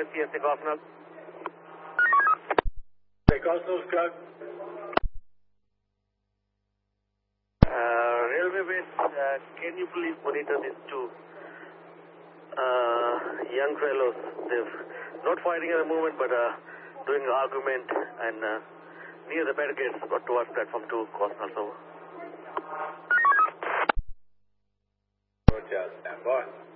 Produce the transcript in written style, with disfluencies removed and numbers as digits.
CSA Cosnell. Cosnell's Clark. Railway base, can you please monitor these two young fellows? They're not fighting at the moment, but doing argument and near the barricades towards platform 2, Cosnell. So. Roger, stand by.